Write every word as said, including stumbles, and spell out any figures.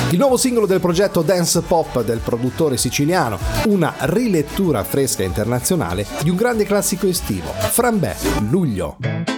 Il nuovo singolo del progetto dance pop del produttore siciliano, una rilettura fresca internazionale di un grande classico estivo, Frambè, Luglio.